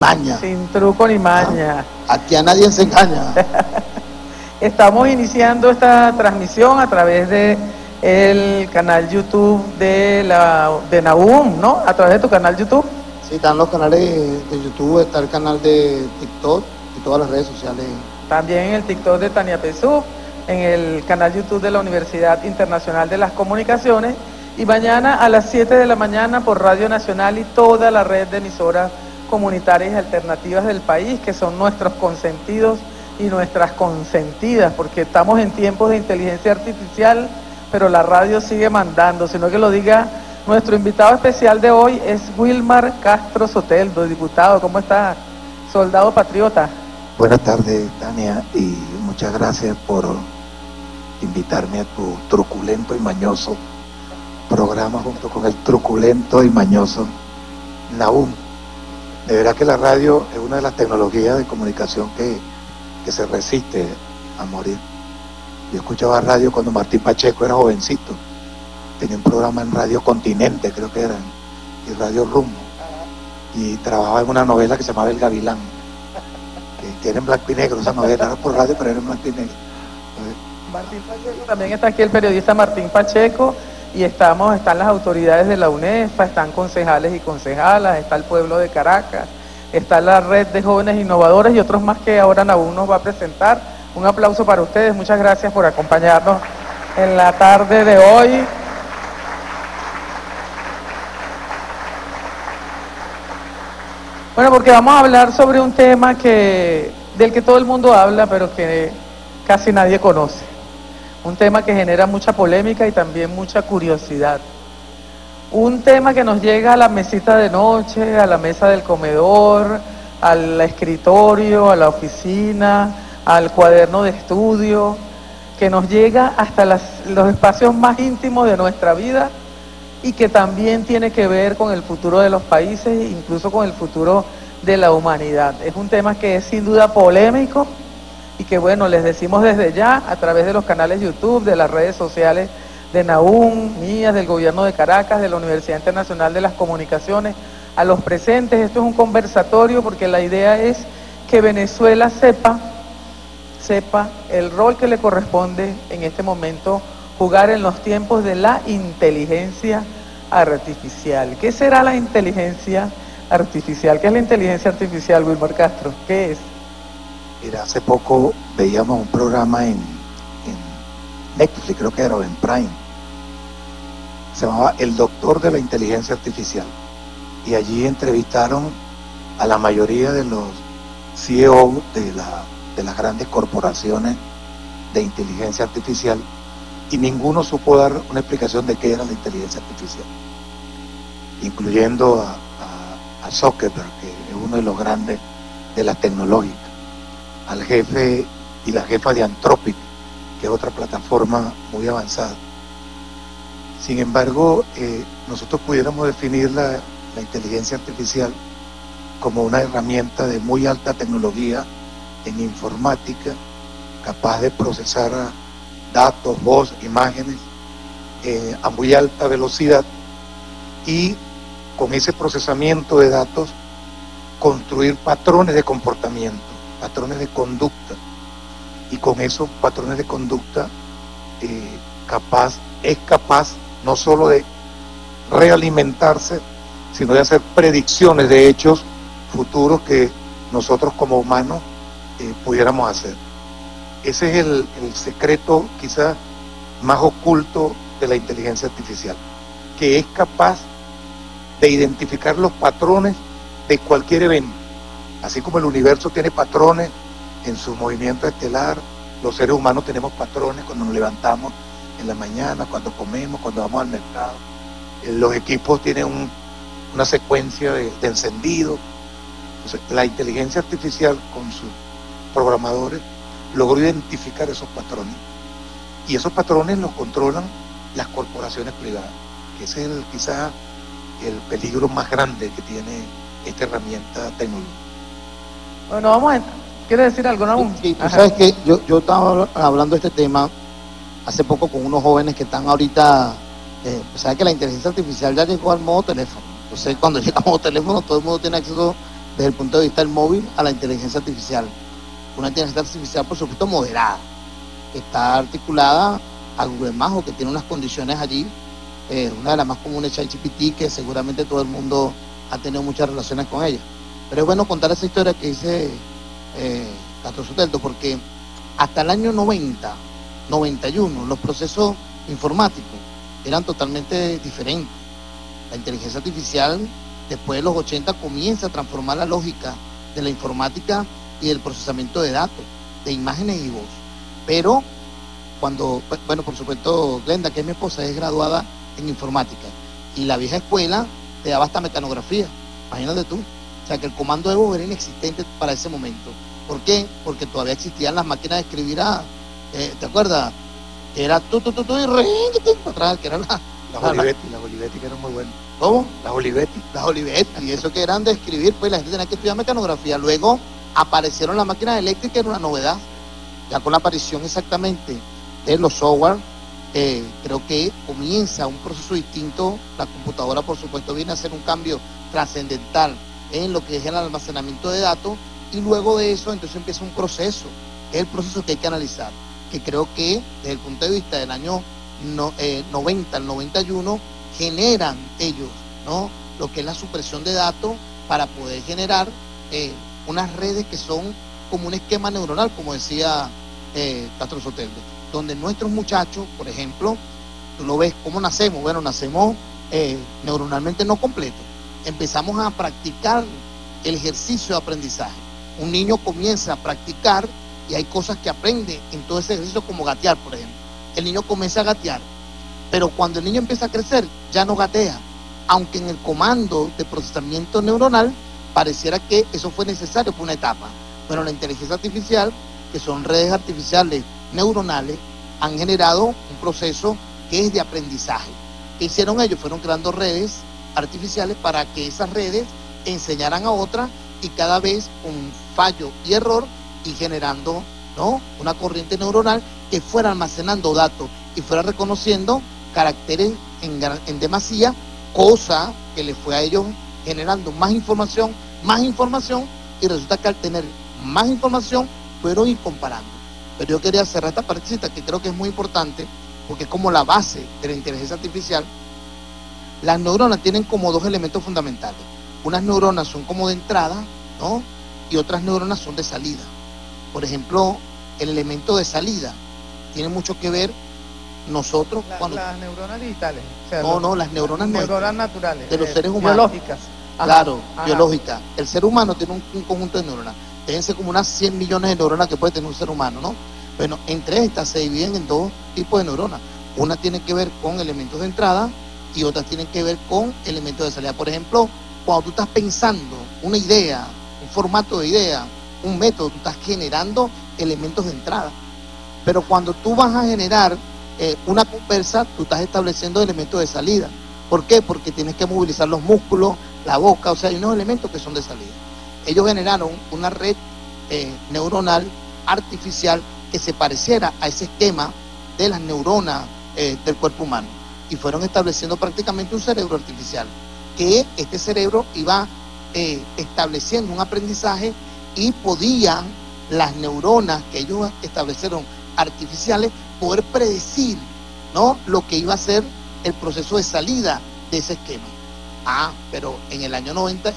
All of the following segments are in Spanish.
maña. Sin truco ni maña. Aquí a nadie se engaña. Estamos iniciando esta transmisión a través de el canal YouTube de Nahum, ¿no? A través de tu canal YouTube. Sí, están los canales de YouTube, está el canal de TikTok y todas las redes sociales. También en el TikTok de Tania Pesú, en el canal YouTube de la Universidad Internacional de las Comunicaciones, y mañana a las 7 de la mañana por Radio Nacional y toda la red de emisoras comunitarias y alternativas del país, que son nuestros consentidos y nuestras consentidas, porque estamos en tiempos de inteligencia artificial, pero la radio sigue mandando, sino que lo diga nuestro invitado especial de hoy, es Wilmar Castro Soteldo, diputado. ¿Cómo está, soldado patriota? Buenas tardes, Tania, y muchas gracias por invitarme a tu truculento y mañoso programa junto con el truculento y mañoso Nahum. De verdad que la radio es una de las tecnologías de comunicación que se resiste a morir. Yo escuchaba radio cuando Martín Pacheco era jovencito. Tenía un programa en Radio Continente, creo que era, y Radio Rumbo. Y trabajaba en una novela que se llamaba El Gavilán, que era en blanco y negro, esa novela era por radio, pero era en blanco y negro. Martín Pacheco, también está aquí el periodista Martín Pacheco, y están las autoridades de la UNEFA, están concejales y concejalas, está el pueblo de Caracas, está la red de jóvenes innovadores y otros más que ahora Nahum nos va a presentar. Un aplauso para ustedes, muchas gracias por acompañarnos en la tarde de hoy. Bueno, porque vamos a hablar sobre un tema del que todo el mundo habla, pero que casi nadie conoce. Un tema que genera mucha polémica y también mucha curiosidad. Un tema que nos llega a la mesita de noche, a la mesa del comedor, al escritorio, a la oficina, al cuaderno de estudio, que nos llega hasta los espacios más íntimos de nuestra vida y que también tiene que ver con el futuro de los países e incluso con el futuro de la humanidad. Es un tema que es sin duda polémico y que, bueno, les decimos desde ya a través de los canales YouTube, de las redes sociales de Nahum, mías, del gobierno de Caracas, de la Universidad Internacional de las Comunicaciones, a los presentes. Esto es un conversatorio porque la idea es que Venezuela sepa el rol que le corresponde en este momento jugar en los tiempos de la inteligencia artificial. ¿Qué será la inteligencia artificial? ¿Qué es la inteligencia artificial, Wilmar Castro? ¿Qué es? Mira, hace poco veíamos un programa en Netflix, creo que era, o en Prime. Se llamaba El Doctor de la Inteligencia Artificial. Y allí entrevistaron a la mayoría de los CEO de las grandes corporaciones de inteligencia artificial, y ninguno supo dar una explicación de qué era la inteligencia artificial, incluyendo a Zuckerberg, que es uno de los grandes de la tecnológica, al jefe y la jefa de Anthropic, que es otra plataforma muy avanzada. Sin embargo, nosotros pudiéramos definir la inteligencia artificial como una herramienta de muy alta tecnología en informática, capaz de procesar datos, voz, imágenes a muy alta velocidad, y con ese procesamiento de datos construir patrones de comportamiento, patrones de conducta, y con esos patrones de conducta es capaz no solo de realimentarse, sino de hacer predicciones de hechos futuros que nosotros como humanos pudiéramos hacer. Ese es el secreto quizás más oculto de la inteligencia artificial, que es capaz de identificar los patrones de cualquier evento. Así como el universo tiene patrones en su movimiento estelar, los seres humanos tenemos patrones cuando nos levantamos en la mañana, cuando comemos, cuando vamos al mercado. Los equipos tienen una secuencia de encendido. Entonces, la inteligencia artificial con sus programadores logró identificar esos patrones, y esos patrones los controlan las corporaciones privadas, que ese es quizás el peligro más grande que tiene esta herramienta tecnológica. Bueno, ¿quieres decir algo, Nahum? Sí, tú sabes que yo estaba hablando de este tema hace poco con unos jóvenes que están ahorita, sabes que la inteligencia artificial ya llegó al modo teléfono. Entonces, cuando llega al modo teléfono, todo el mundo tiene acceso desde el punto de vista del móvil a la inteligencia artificial. Una inteligencia artificial, por supuesto, moderada, que está articulada a Google Maps o que tiene unas condiciones allí. Una de las más comunes, ChatGPT, que seguramente todo el mundo ha tenido muchas relaciones con ella. Pero es bueno contar esa historia que dice Castro Soteldo, porque hasta el año 90, 91, los procesos informáticos eran totalmente diferentes. La inteligencia artificial, después de los 80, comienza a transformar la lógica de la informática y del procesamiento de datos, de imágenes y voz. Pero cuando, bueno, por supuesto, Glenda, que es mi esposa, es graduada en informática, y la vieja escuela te daba hasta mecanografía, imagínate tú. O sea que el comando de voz era inexistente para ese momento. ¿Por qué? Porque todavía existían las máquinas de escribir ¿te acuerdas? Que era tú y atrás, que eran las Olivetti que eran muy buenas. ¿Cómo? Las Olivetti. Las Olivetti, y eso que eran de escribir, pues la gente tenía que estudiar mecanografía. Luego aparecieron las máquinas eléctricas, era una novedad. Ya con la aparición exactamente de los software, creo que comienza un proceso distinto. La computadora, por supuesto, viene a hacer un cambio trascendental en lo que es el almacenamiento de datos, y luego de eso entonces empieza un proceso, que es el proceso que hay que analizar, que creo que desde el punto de vista del año 90 al 91 generan ellos, ¿no?, lo que es la supresión de datos para poder generar unas redes que son como un esquema neuronal, como decía Castro Soteldo, donde nuestros muchachos, por ejemplo, tú lo ves, ¿cómo nacemos? Bueno, nacemos neuronalmente no completos. Empezamos a practicar el ejercicio de aprendizaje. Un niño comienza a practicar y hay cosas que aprende en todo ese ejercicio, como gatear, por ejemplo. El niño comienza a gatear, pero cuando el niño empieza a crecer, ya no gatea, aunque en el comando de procesamiento neuronal pareciera que eso fue necesario por una etapa. Bueno, la inteligencia artificial, que son redes artificiales neuronales, han generado un proceso que es de aprendizaje. ¿Qué hicieron ellos? Fueron creando redes artificiales para que esas redes enseñaran a otras, y cada vez con fallo y error, y generando, ¿no?, una corriente neuronal que fuera almacenando datos y fuera reconociendo caracteres en demasía, cosa que le fue a ellos generando más información, y resulta que al tener más información fueron ir comparando. Pero yo quería cerrar esta partecita, que creo que es muy importante, porque es como la base de la inteligencia artificial. Las neuronas tienen como dos elementos fundamentales. Unas neuronas son como de entrada, ¿no?, y otras neuronas son de salida. Por ejemplo, el elemento de salida tiene mucho que ver nosotros cuando... Las neuronas digitales. O sea, las neuronas naturales. De los seres humanos. Biológicas. Claro, biológicas. El ser humano tiene un conjunto de neuronas. Deben ser como unas 100 millones de neuronas que puede tener un ser humano, ¿no? Bueno, entre estas se dividen en dos tipos de neuronas. Una tiene que ver con elementos de entrada y otras tienen que ver con elementos de salida. Por ejemplo, cuando tú estás pensando una idea, un formato de idea, un método, tú estás generando elementos de entrada. Pero cuando tú vas a generar una conversa, tú estás estableciendo elementos de salida. ¿Por qué? Porque tienes que movilizar los músculos, la boca, o sea, hay unos elementos que son de salida. Ellos generaron una red neuronal artificial que se pareciera a ese esquema de las neuronas del cuerpo humano, y fueron estableciendo prácticamente un cerebro artificial, que este cerebro iba estableciendo un aprendizaje, y podían las neuronas que ellos establecieron artificiales poder predecir, ¿no?, lo que iba a ser el proceso de salida de ese esquema. Pero en el año 90,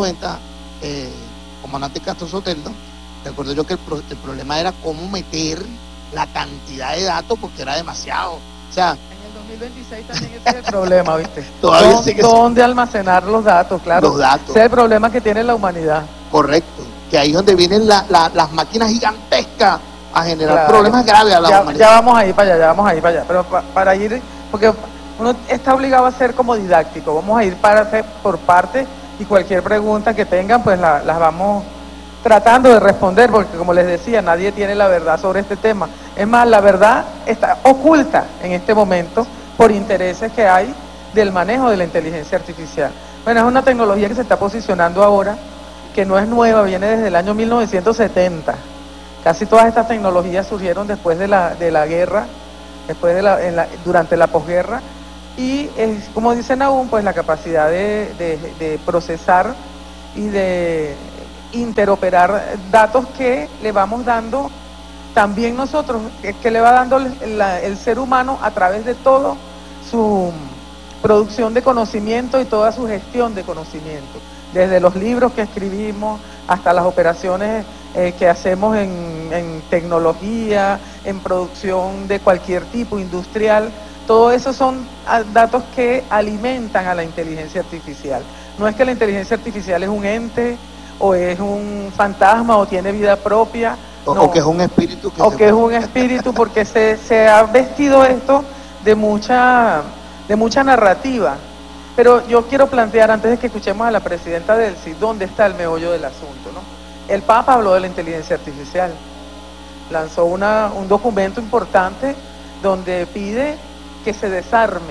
comandante Castro Soteldo, recuerdo yo que el problema era cómo meter la cantidad de datos, porque era demasiado. O sea, en el 2026 también ese es el problema, ¿viste? Todavía sigue ¿Dónde almacenar los datos? Claro, los datos. Ese es el problema que tiene la humanidad. Correcto, que ahí es donde vienen las máquinas gigantescas a generar problemas graves a la humanidad. Ya vamos a ir para allá, pero para ir, porque uno está obligado a ser como didáctico. Vamos a ir por partes, y cualquier pregunta que tengan, pues las vamos tratando de responder, porque como les decía, nadie tiene la verdad sobre este tema. Es más, la verdad está oculta en este momento por intereses que hay del manejo de la inteligencia artificial. Bueno, es una tecnología que se está posicionando ahora, que no es nueva, viene desde el año 1970. Casi todas estas tecnologías surgieron después de la guerra, durante la posguerra, y es, como dicen aún, pues la capacidad de procesar y de interoperar datos que le vamos dando también nosotros, que le va dando el ser humano a través de todo su producción de conocimiento y toda su gestión de conocimiento, desde los libros que escribimos hasta las operaciones que hacemos en tecnología, en producción de cualquier tipo, industrial. Todo eso son datos que alimentan a la inteligencia artificial. No es que la inteligencia artificial es un ente, o es un fantasma, o tiene vida propia. No. O que es un espíritu. Que es un espíritu, porque se ha vestido esto de mucha narrativa. Pero yo quiero plantear, antes de que escuchemos a la presidenta Delcy, ¿dónde está el meollo del asunto, ¿no? El Papa habló de la inteligencia artificial, lanzó un documento importante donde pide que se desarme,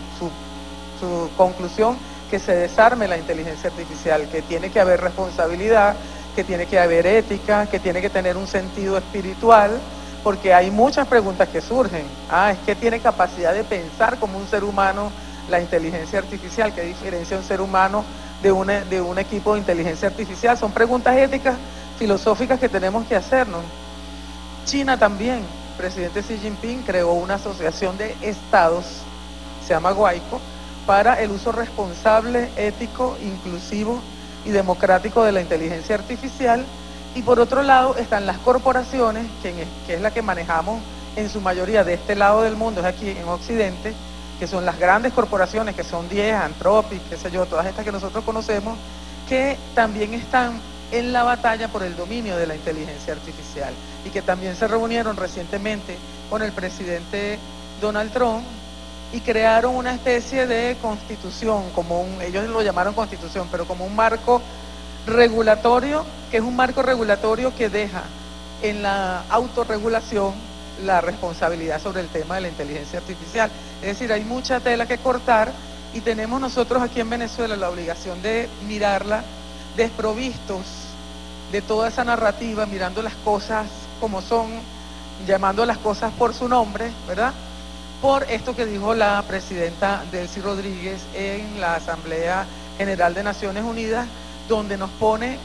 su conclusión, que se desarme la inteligencia artificial, que tiene que haber responsabilidad, que tiene que haber ética, que tiene que tener un sentido espiritual, porque hay muchas preguntas que surgen. Es que tiene capacidad de pensar como un ser humano la inteligencia artificial. ¿Qué diferencia un ser humano de un equipo de inteligencia artificial? Son preguntas éticas, filosóficas que tenemos que hacernos. China también, el presidente Xi Jinping creó una asociación de estados, se llama WIPO, para el uso responsable, ético, inclusivo y democrático de la inteligencia artificial. Y por otro lado están las corporaciones, que es la que manejamos en su mayoría de este lado del mundo, es aquí en Occidente, que son las grandes corporaciones, que son 10, Anthropic, qué sé yo, todas estas que nosotros conocemos, que también están en la batalla por el dominio de la inteligencia artificial, y que también se reunieron recientemente con el presidente Donald Trump y crearon una especie de constitución, ellos lo llamaron constitución, pero como un marco regulatorio, que es un marco regulatorio que deja en la autorregulación la responsabilidad sobre el tema de la inteligencia artificial. Es decir, hay mucha tela que cortar, y tenemos nosotros aquí en Venezuela la obligación de mirarla desprovistos de toda esa narrativa, mirando las cosas como son, llamando las cosas por su nombre, ¿verdad? Por esto que dijo la presidenta Delcy Rodríguez en la Asamblea General de Naciones Unidas, donde nos pone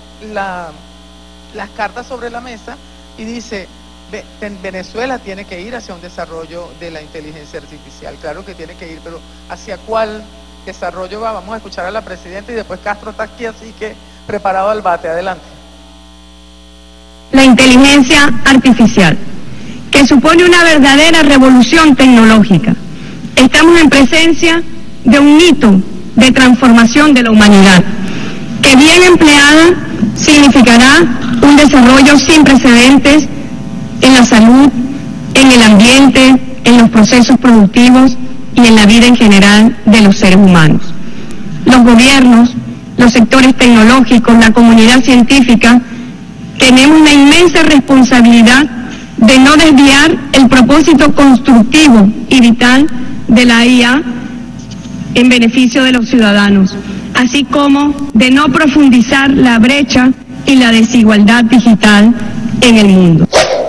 las cartas sobre la mesa y dice: Venezuela tiene que ir hacia un desarrollo de la inteligencia artificial. Claro que tiene que ir, pero ¿hacia cuál desarrollo va? Vamos a escuchar a la presidenta y después Castro está aquí, así que preparado al bate. Adelante. La inteligencia artificial, que supone una verdadera revolución tecnológica. Estamos en presencia de un hito de transformación de la humanidad, que bien empleada significará un desarrollo sin precedentes en la salud, en el ambiente, en los procesos productivos y en la vida en general de los seres humanos. Los gobiernos, los sectores tecnológicos, la comunidad científica, tenemos la inmensa responsabilidad de no desviar el propósito constructivo y vital de la IA en beneficio de los ciudadanos, así como de no profundizar la brecha y la desigualdad digital en el mundo.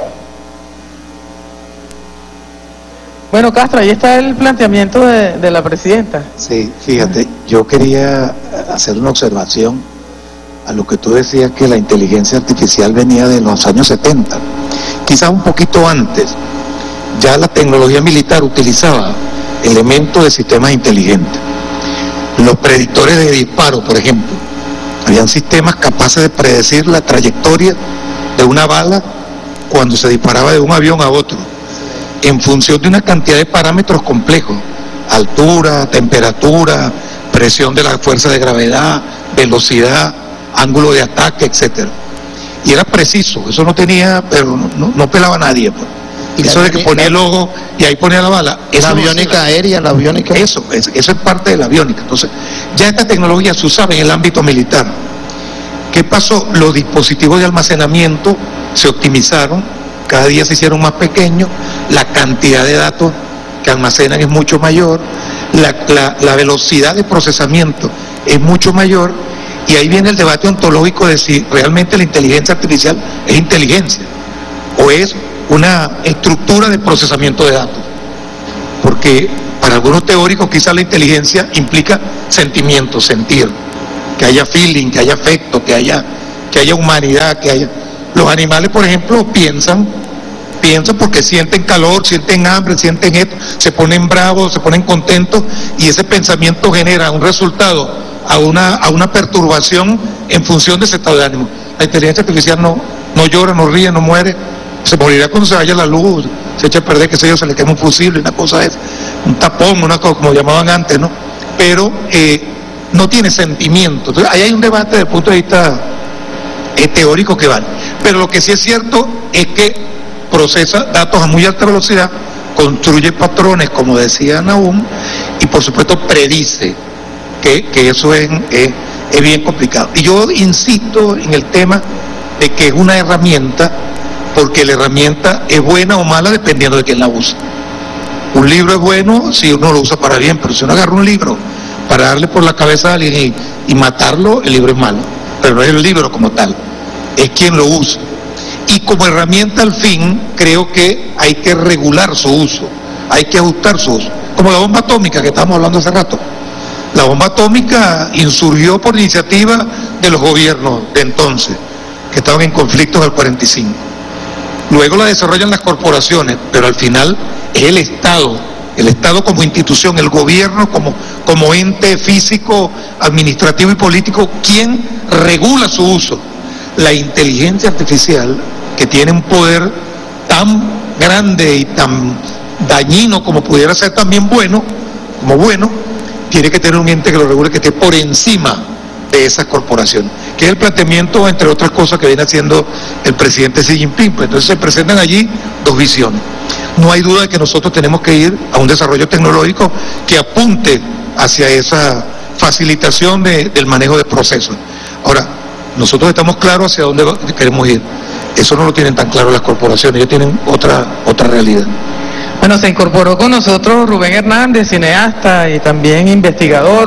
Bueno, Castro, ahí está el planteamiento de la presidenta. Sí, fíjate, yo quería hacer una observación a lo que tú decías, que la inteligencia artificial venía de los años 70, quizás un poquito antes. Ya la tecnología militar utilizaba elementos de sistemas inteligentes. Los predictores de disparo, por ejemplo, habían sistemas capaces de predecir la trayectoria de una bala cuando se disparaba de un avión a otro, en función de una cantidad de parámetros complejos: altura, temperatura, presión de la fuerza de gravedad, velocidad, ángulo de ataque, etcétera. Y era preciso, eso no tenía, pero no pelaba a nadie, pues. Y eso de que ponía el logo y ahí ponía la bala, la aviónica aérea, la aviónica. Eso es parte de la aviónica. Entonces, ya esta tecnología se usaba en el ámbito militar. ¿Qué pasó? Los dispositivos de almacenamiento se optimizaron, cada día se hicieron más pequeños, la cantidad de datos que almacenan es mucho mayor, la velocidad de procesamiento es mucho mayor, y ahí viene el debate ontológico de si realmente la inteligencia artificial es inteligencia o es una estructura de procesamiento de datos. Porque para algunos teóricos quizás la inteligencia implica sentimiento, sentir. que haya feeling, que haya afecto, que haya humanidad, que haya... Los animales, por ejemplo, piensan porque sienten calor, sienten hambre, sienten esto, se ponen bravos, se ponen contentos, y ese pensamiento genera un resultado a una perturbación en función de ese estado de ánimo. La inteligencia artificial no llora, no ríe, no muere, se morirá cuando se vaya la luz, se echa a perder, qué sé yo, se le quema un fusible, una cosa es, un tapón, una cosa como llamaban antes, ¿no? Pero no tiene sentimiento. Entonces, ahí hay un debate desde el punto de vista teórico que vale. Pero lo que sí es cierto es que procesa datos a muy alta velocidad, construye patrones, como decía Nahum, y por supuesto predice que eso es bien complicado. Y yo insisto en el tema de que es una herramienta, porque la herramienta es buena o mala dependiendo de quién la usa. Un libro es bueno si uno lo usa para bien, pero si uno agarra un libro para darle por la cabeza a alguien y matarlo, el libro es malo. Pero no es el libro como tal, es quien lo usa. Y como herramienta al fin, creo que hay que regular su uso, hay que ajustar su uso. Como la bomba atómica que estábamos hablando hace rato. La bomba atómica insurgió por iniciativa de los gobiernos de entonces, que estaban en conflictos del 45. Luego la desarrollan las corporaciones, pero al final es el Estado como institución, el gobierno como ente físico, administrativo y político, quien regula su uso. La inteligencia artificial, que tiene un poder tan grande y tan dañino como pudiera ser también bueno, tiene que tener un ente que lo regule, que esté por encima de esas corporaciones, que es el planteamiento, entre otras cosas, que viene haciendo el presidente Xi Jinping. Pues entonces se presentan allí dos visiones. No hay duda de que nosotros tenemos que ir a un desarrollo tecnológico que apunte hacia esa facilitación del manejo de procesos. Ahora, nosotros estamos claros hacia dónde queremos ir. Eso no lo tienen tan claro las corporaciones, ellos tienen otra realidad. Bueno, se incorporó con nosotros Rubén Hernández, cineasta y también investigador.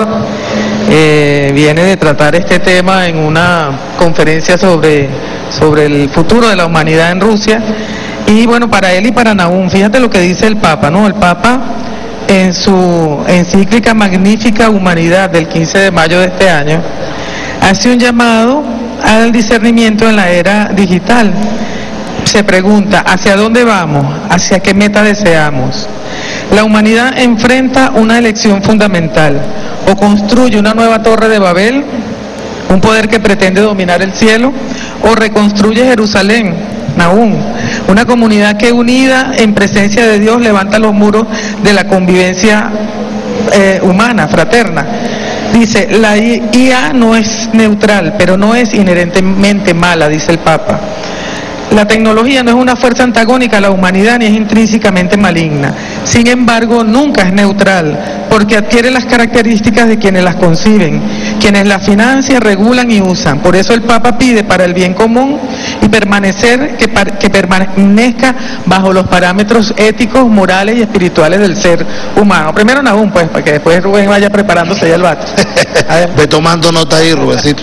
Viene de tratar este tema en una conferencia sobre el futuro de la humanidad en Rusia. Y bueno, para él y para Nahum, fíjate lo que dice el Papa, ¿no? El Papa, en su encíclica Magnífica Humanidad del 15 de mayo de este año, hace un llamado al discernimiento en la era digital. Se pregunta, ¿hacia dónde vamos? ¿Hacia qué meta deseamos? La humanidad enfrenta una elección fundamental: o construye una nueva torre de Babel, un poder que pretende dominar el cielo, o reconstruye Jerusalén, Nahum, una comunidad que, unida en presencia de Dios, levanta los muros de la convivencia humana, fraterna. Dice, la IA no es neutral, pero no es inherentemente mala, dice el Papa. La tecnología no es una fuerza antagónica a la humanidad ni es intrínsecamente maligna. Sin embargo, nunca es neutral, porque adquiere las características de quienes las conciben, quienes la financian, regulan y usan. Por eso el Papa pide para el bien común y que permanezca bajo los parámetros éticos, morales y espirituales del ser humano. Primero Nahum, pues, para que después Rubén vaya preparándose ya el bate. Ve tomando nota ahí, Rubéncito.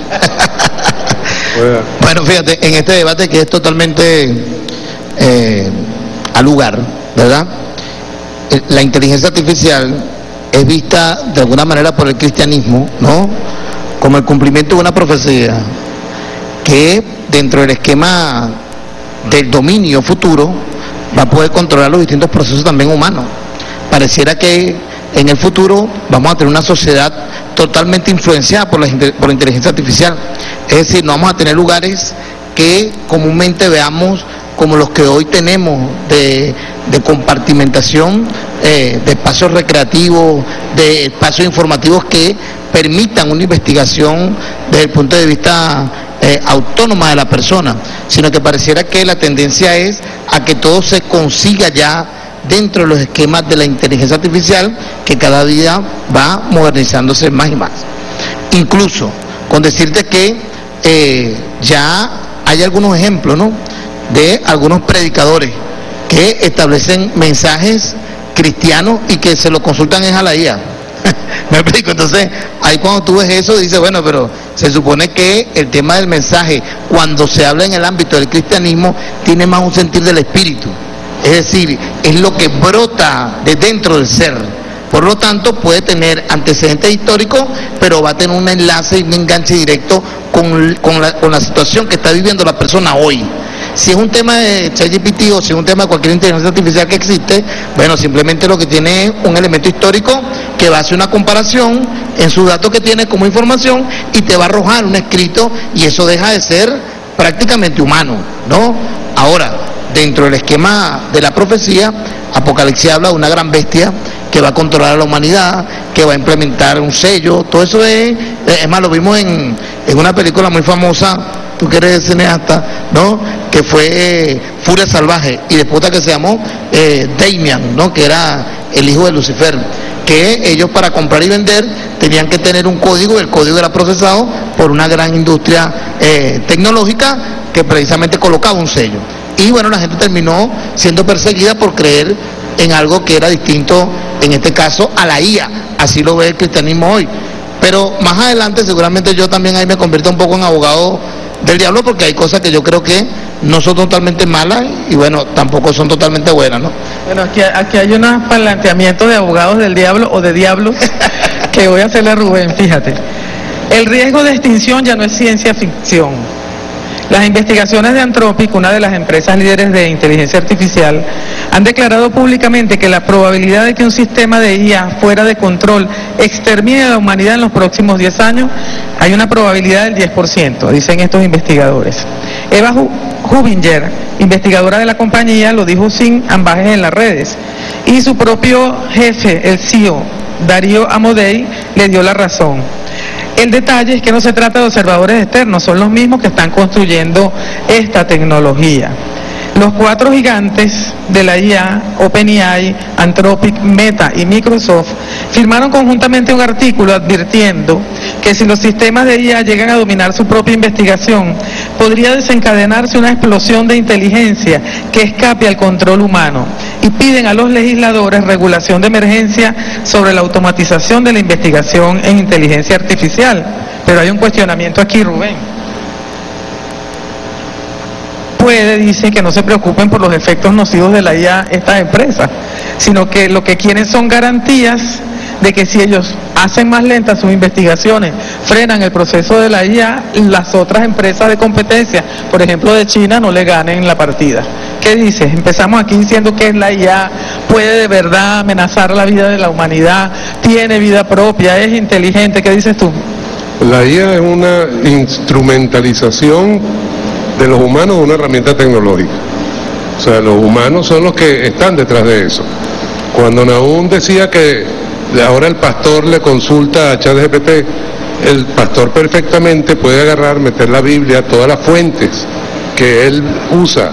Bueno, fíjate, en este debate que es totalmente al lugar, ¿verdad? La inteligencia artificial es vista de alguna manera por el cristianismo, ¿no?, como el cumplimiento de una profecía que dentro del esquema del dominio futuro va a poder controlar los distintos procesos también humanos. Pareciera que en el futuro vamos a tener una sociedad totalmente influenciada por la inteligencia artificial. Es decir, no vamos a tener lugares que comúnmente veamos como los que hoy tenemos de compartimentación, de espacios recreativos, de espacios informativos que permitan una investigación desde el punto de vista autónoma de la persona, sino que pareciera que la tendencia es a que todo se consiga ya dentro de los esquemas de la inteligencia artificial, que cada día va modernizándose más y más. Incluso con decirte que ya hay algunos ejemplos, ¿no?, de algunos predicadores que establecen mensajes cristianos y que se lo consultan es a la IA. ¿Me explico? Entonces, ahí cuando tú ves eso, dices, bueno, pero se supone que el tema del mensaje, cuando se habla en el ámbito del cristianismo, tiene más un sentir del espíritu. Es decir, es lo que brota de dentro del ser, Por lo tanto, puede tener antecedentes históricos, pero va a tener un enlace y un enganche directo con la situación que está viviendo la persona hoy. Si es un tema de ChatGPT o si es un tema de cualquier inteligencia artificial que existe, bueno, simplemente lo que tiene es un elemento histórico que va a hacer una comparación en sus datos que tiene como información y te va a arrojar un escrito, y eso deja de ser prácticamente humano, ¿no? Ahora, dentro del esquema de la profecía, Apocalipsis habla de una gran bestia que va a controlar a la humanidad, que va a implementar un sello. Todo eso es más, lo vimos en una película muy famosa, tú que eres cineasta, ¿no? Que fue Furia Salvaje, y después otra que se llamó Damian, ¿no? Que era el hijo de Lucifer, que ellos para comprar y vender tenían que tener un código, el código era procesado por una gran industria tecnológica que precisamente colocaba un sello. Y bueno, la gente terminó siendo perseguida por creer en algo que era distinto, en este caso a la IA, así lo ve el cristianismo hoy. Pero más adelante seguramente yo también ahí me convierto un poco en abogado del diablo, porque hay cosas que yo creo que no son totalmente malas y bueno, tampoco son totalmente buenas, ¿no? Bueno, aquí hay unos planteamientos de abogados del diablo o de diablos que voy a hacerle a Rubén, fíjate. El riesgo de extinción ya no es ciencia ficción. Las investigaciones de Anthropic, una de las empresas líderes de inteligencia artificial, han declarado públicamente que la probabilidad de que un sistema de IA fuera de control extermine a la humanidad en los próximos 10 años, hay una probabilidad del 10%, dicen estos investigadores. Eva Hubinger, investigadora de la compañía, lo dijo sin ambajes en las redes, y su propio jefe, el CEO, Darío Amodei, le dio la razón. El detalle es que no se trata de observadores externos, son los mismos que están construyendo esta tecnología. Los 4 gigantes de la IA, OpenAI, Anthropic, Meta y Microsoft, firmaron conjuntamente un artículo advirtiendo que si los sistemas de IA llegan a dominar su propia investigación, podría desencadenarse una explosión de inteligencia que escape al control humano, y piden a los legisladores regulación de emergencia sobre la automatización de la investigación en inteligencia artificial. Pero hay un cuestionamiento aquí, Rubén. Dice que no se preocupen por los efectos nocivos de la IA estas empresas, sino que lo que quieren son garantías de que si ellos hacen más lentas sus investigaciones, frenan el proceso de la IA, las otras empresas de competencia, por ejemplo de China, no le ganen la partida. ¿Qué dices? Empezamos aquí diciendo que la IA puede de verdad amenazar la vida de la humanidad, tiene vida propia, es inteligente. ¿Qué dices tú? La IA es una instrumentalización de los humanos, una herramienta tecnológica. O sea, los humanos son los que están detrás de eso. Cuando Nahum decía que ahora el pastor le consulta a ChatGPT, el pastor perfectamente puede agarrar, meter la Biblia, todas las fuentes que él usa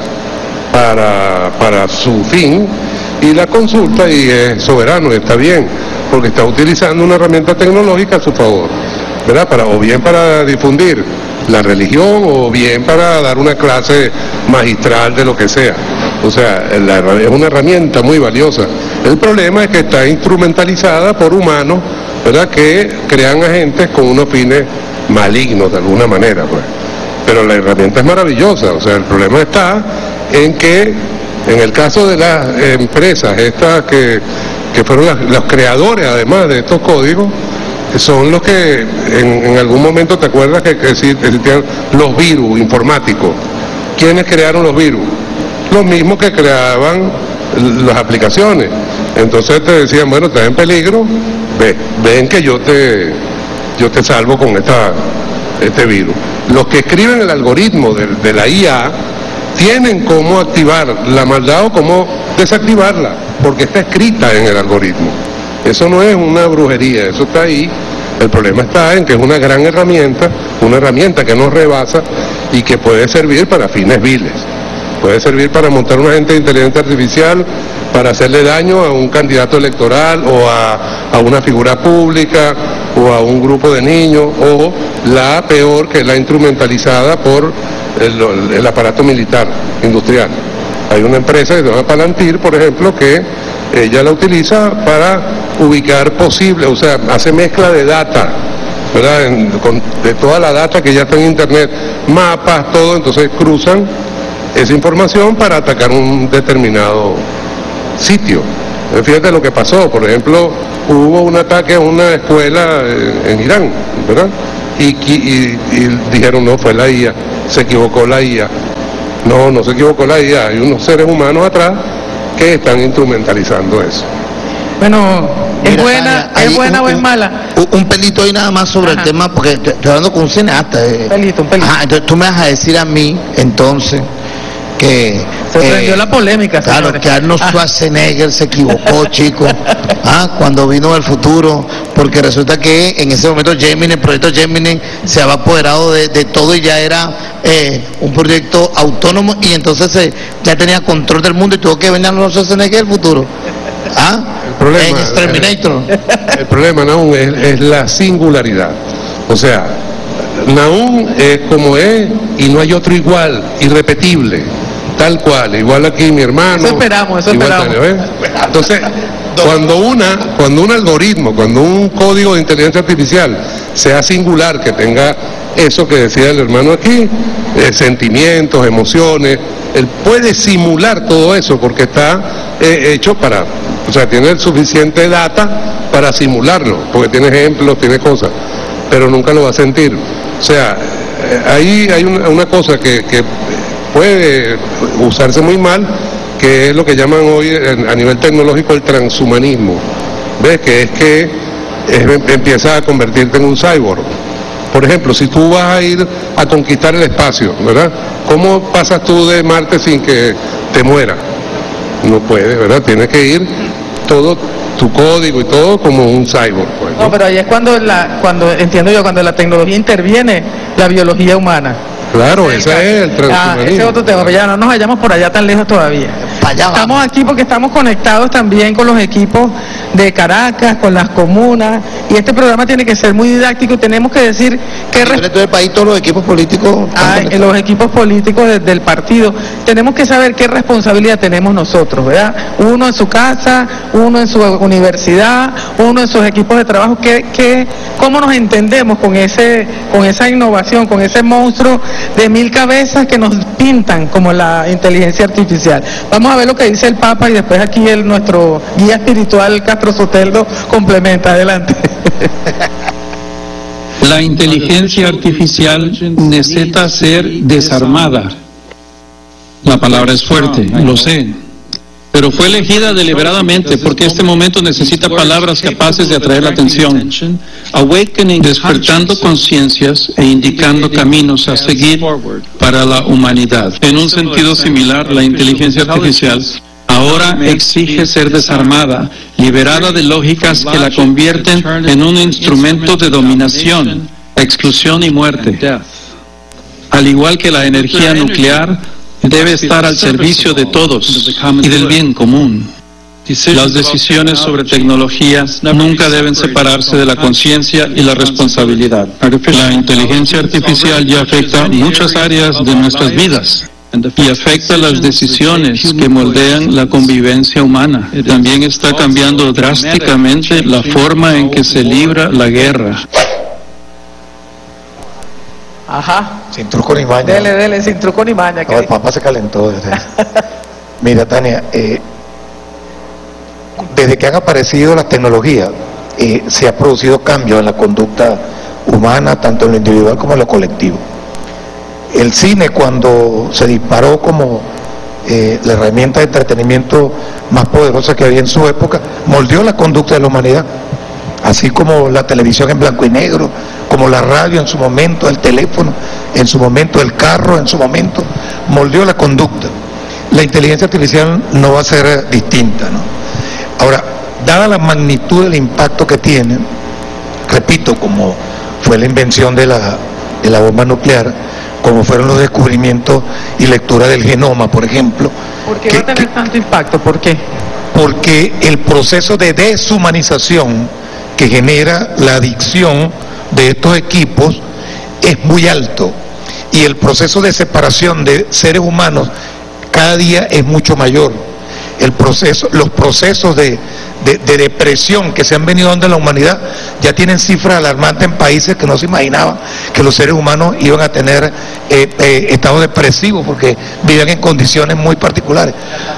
para su fin, y la consulta y es soberano, y está bien, porque está utilizando una herramienta tecnológica a su favor, ¿verdad? O bien para difundir la religión, o bien para dar una clase magistral de lo que sea. O sea, es una herramienta muy valiosa. El problema es que está instrumentalizada por humanos, ¿verdad?, que crean agentes con unos fines malignos de alguna manera, pues. Pero la herramienta es maravillosa. O sea, el problema está en que, en el caso de las empresas estas que fueron los creadores además de estos códigos, son los que en algún momento, ¿te acuerdas que existían los virus informáticos? ¿Quiénes crearon los virus? Los mismos que creaban las aplicaciones. Entonces te decían, bueno, estás en peligro, ven que yo te salvo con este virus. Los que escriben el algoritmo de la IA tienen cómo activar la maldad o cómo desactivarla, porque está escrita en el algoritmo. Eso no es una brujería, eso está ahí. El problema está en que es una gran herramienta, una herramienta que nos rebasa y que puede servir para fines viles. Puede servir para montar un agente de inteligencia artificial, para hacerle daño a un candidato electoral o a una figura pública o a un grupo de niños, o la peor, que es la instrumentalizada por el aparato militar, industrial. Hay una empresa que se llama Palantir, por ejemplo, que ella la utiliza para ubicar posible, o sea, hace mezcla de data, ¿verdad? De toda la data que ya está en internet, mapas, todo, entonces cruzan esa información para atacar un determinado sitio. Fíjate lo que pasó, por ejemplo, hubo un ataque a una escuela en Irán, ¿verdad? Y dijeron, no, fue la IA, se equivocó la IA. No se equivocó la IA, hay unos seres humanos atrás que están instrumentalizando eso. Bueno, ¿es Mira, buena, Tania, es buena o es mala? Un pelito ahí nada más sobre el tema, porque estoy hablando con un cineasta. Un pelito. Ajá, entonces tú me vas a decir a mí, entonces, que... Se prendió la polémica, claro, señores. que Arnold Schwarzenegger se equivocó, chico, cuando vino del futuro, porque resulta que en ese momento el proyecto Gemini se había apoderado de todo y ya era un proyecto autónomo, y entonces ya tenía control del mundo y tuvo que venir Arnold Schwarzenegger del futuro. El problema, en Exterminator. El problema, Nahum, es la singularidad. O sea, Nahum es como es y no hay otro igual, irrepetible, tal cual, igual aquí mi hermano. Eso esperamos. Tania, ¿ves? Entonces, cuando un algoritmo, cuando un código de inteligencia artificial sea singular, que tenga eso que decía el hermano aquí, sentimientos, emociones, él puede simular todo eso porque está hecho para, o sea, tiene suficiente data para simularlo, porque tiene ejemplos, tiene cosas, pero nunca lo va a sentir. O sea, ahí hay una cosa que puede usarse muy mal, que es lo que llaman hoy a nivel tecnológico el transhumanismo. ¿Ves? Que empieza a convertirte en un cyborg. Por ejemplo, si tú vas a ir a conquistar el espacio, ¿verdad? ¿Cómo pasas tú de Marte sin que te mueras? No puedes, ¿verdad? Tienes que ir todo tu código y todo como un cyborg. Pues, ¿no? No, pero ahí es cuando entiendo yo, cuando la tecnología interviene la biología humana. Claro, ese es el transhumanismo. Ese es otro tema, pero ya no nos vayamos por allá tan lejos todavía. Estamos aquí porque estamos conectados también con los equipos de Caracas, con las comunas, y este programa tiene que ser muy didáctico y tenemos que decir que En todo el país todos los equipos políticos en los equipos políticos del partido tenemos que saber qué responsabilidad tenemos nosotros, ¿verdad? Uno en su casa, uno en su universidad, uno en sus equipos de trabajo, cómo nos entendemos con esa innovación, con ese monstruo de 1000 cabezas que nos pintan como la inteligencia artificial. Vamos a ver lo que dice el Papa y después aquí nuestro guía espiritual Castro Soteldo complementa. Adelante. La inteligencia artificial necesita ser desarmada. La palabra es fuerte, lo sé, pero fue elegida deliberadamente porque este momento necesita palabras capaces de atraer la atención, despertando conciencias e indicando caminos a seguir para la humanidad. En un sentido similar, la inteligencia artificial ahora exige ser desarmada, liberada de lógicas que la convierten en un instrumento de dominación, exclusión y muerte. Al igual que la energía nuclear, debe estar al servicio de todos y del bien común. Las decisiones sobre tecnología nunca deben separarse de la conciencia y la responsabilidad. La inteligencia artificial ya afecta muchas áreas de nuestras vidas y afecta las decisiones que moldean la convivencia humana. También está cambiando drásticamente la forma en que se libra la guerra. Ajá. Sin truco ni maña. Dele, sin truco ni maña. No, el Papa se calentó. Mira, Tania, desde que han aparecido las tecnologías, se ha producido cambios en la conducta humana, tanto en lo individual como en lo colectivo. El cine, cuando se disparó como la herramienta de entretenimiento más poderosa que había en su época, moldeó la conducta de la humanidad, así como la televisión en blanco y negro, como la radio en su momento, el teléfono en su momento, el carro en su momento, moldeó la conducta. La inteligencia artificial no va a ser distinta, ¿no? Ahora, dada la magnitud del impacto que tiene, repito, como fue la invención de la bomba nuclear, como fueron los descubrimientos y lectura del genoma, por ejemplo. ¿Por qué va a tener tanto impacto? ¿Por qué? Porque el proceso de deshumanización que genera la adicción de estos equipos es muy alto, y el proceso de separación de seres humanos cada día es mucho mayor. los procesos de depresión que se han venido dando en la humanidad ya tienen cifras alarmantes en países que no se imaginaban que los seres humanos iban a tener estados depresivos porque vivían en condiciones muy particulares.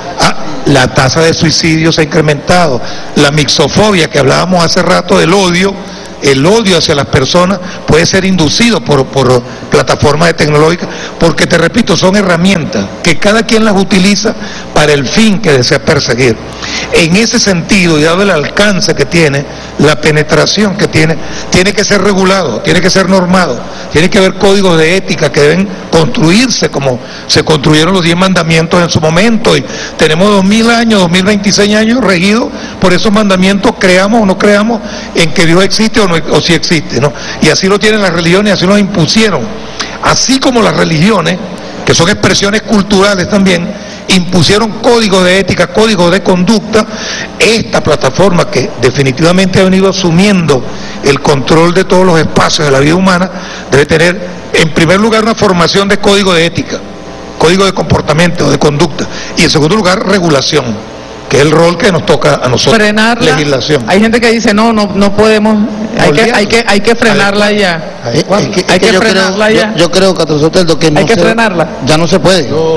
La tasa de suicidio se ha incrementado, la mixofobia que hablábamos hace rato del odio, el odio hacia las personas puede ser inducido por plataformas tecnológicas, porque te repito, son herramientas que cada quien las utiliza para el fin que desea perseguir. En ese sentido, y dado el alcance que tiene, la penetración que tiene que ser regulado, tiene que ser normado, tiene que haber códigos de ética que deben construirse como se construyeron los 10 mandamientos en su momento, y tenemos 2000 años, 2026 años regidos por esos mandamientos, creamos o no creamos en que Dios existe o si existe, ¿no? Y así lo tienen las religiones, así nos impusieron. Así como las religiones, que son expresiones culturales también, impusieron códigos de ética, códigos de conducta, esta plataforma que definitivamente ha venido asumiendo el control de todos los espacios de la vida humana, debe tener en primer lugar una formación de código de ética, código de comportamiento, de conducta, y en segundo lugar regulación, que es el rol que nos toca a nosotros. Frenarla. Legislación. Hay gente que dice no podemos, hay que frenarla ya. Hay que frenarla ya. Yo creo, Catrosoteldo, que no hay que frenarla. Ya no se puede. No.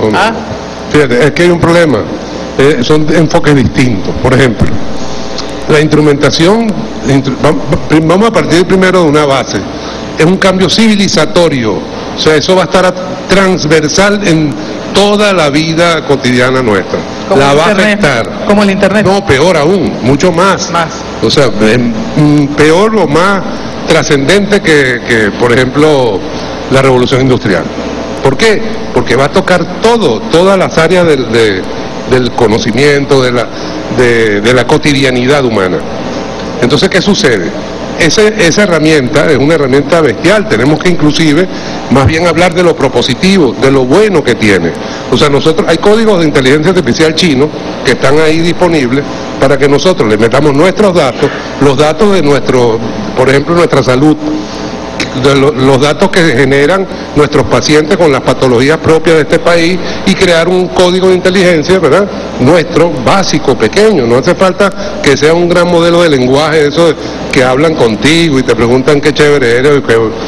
Fíjate, es que hay un problema. Son enfoques distintos. Por ejemplo, la instrumentación, vamos a partir primero de una base. Es un cambio civilizatorio. O sea, eso va a estar transversal en toda la vida cotidiana nuestra. La va a afectar. Como el internet. No, peor aún, mucho más. O sea, peor o más trascendente que, por ejemplo, la revolución industrial. ¿Por qué? Porque va a tocar todas las áreas del conocimiento, de la cotidianidad humana. Entonces, ¿qué sucede? Esa herramienta es una herramienta bestial. Tenemos que inclusive más bien hablar de lo propositivo, de lo bueno que tiene. O sea, hay códigos de inteligencia artificial chinos que están ahí disponibles para que nosotros le metamos nuestros datos, los datos de por ejemplo, nuestra salud, los datos que generan nuestros pacientes con las patologías propias de este país, y crear un código de inteligencia, ¿verdad?, nuestro, básico, pequeño. No hace falta que sea un gran modelo de lenguaje, eso que hablan contigo y te preguntan qué chévere eres,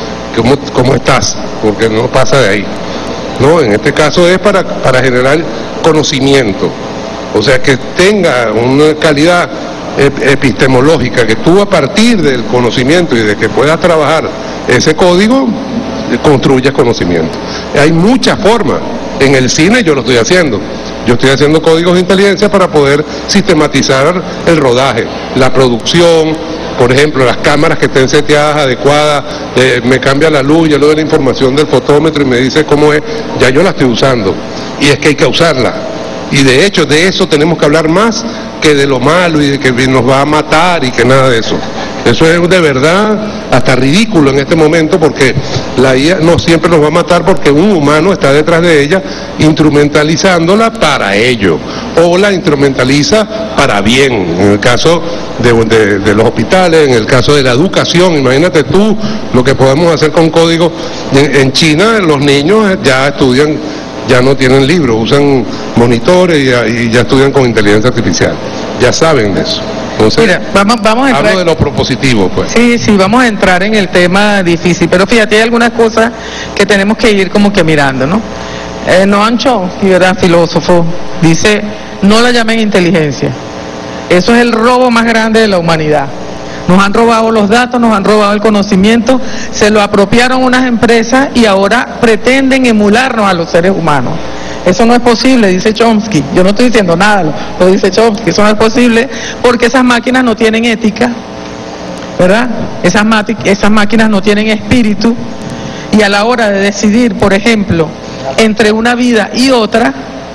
cómo estás, porque no pasa de ahí. No, en este caso es para generar conocimiento, o sea, que tenga una calidad epistemológica, que tú a partir del conocimiento y de que puedas trabajar ese código, construyas conocimiento. Hay muchas formas. En el cine yo lo estoy haciendo. Yo estoy haciendo códigos de inteligencia para poder sistematizar el rodaje, la producción, por ejemplo, las cámaras que estén seteadas adecuadas, me cambia la luz, yo le doy la información del fotómetro y me dice cómo es, ya yo la estoy usando. Y es que hay que usarla. Y de hecho, de eso tenemos que hablar más que de lo malo y de que nos va a matar y que nada de eso. Eso es de verdad hasta ridículo en este momento, porque la IA no siempre nos va a matar, porque un humano está detrás de ella instrumentalizándola para ello, o la instrumentaliza para bien. En el caso de los hospitales, en el caso de la educación, imagínate tú lo que podemos hacer con código. En China los niños ya estudian, ya no tienen libros, usan monitores y ya estudian con inteligencia artificial, ya saben de eso. Entonces, mira, vamos a entrar, hablo de lo propositivo, pues. Sí, vamos a entrar en el tema difícil, pero fíjate, hay algunas cosas que tenemos que ir como que mirando, ¿no? Noam Chomsky, ¿verdad?, filósofo, dice, no la llamen inteligencia. Eso es el robo más grande de la humanidad. Nos han robado los datos, nos han robado el conocimiento, se lo apropiaron unas empresas y ahora pretenden emularnos a los seres humanos. Eso no es posible, dice Chomsky. Yo no estoy diciendo nada, lo dice Chomsky. Eso no es posible porque esas máquinas no tienen ética, ¿verdad? Esas máquinas no tienen espíritu, y a la hora de decidir, por ejemplo, entre una vida y otra,